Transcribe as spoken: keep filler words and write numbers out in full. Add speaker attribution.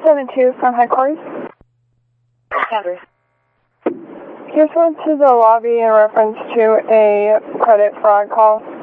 Speaker 1: seven two from headquarters.
Speaker 2: Counter.
Speaker 1: Here's one to the lobby in reference to a credit fraud call.